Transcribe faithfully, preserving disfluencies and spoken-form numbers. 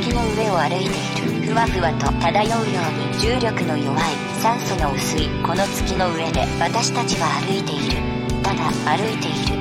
月の上を歩いている。ふわふわと漂うように重力の弱い、酸素の薄いこの月の上で私たちは歩いている。ただ歩いている。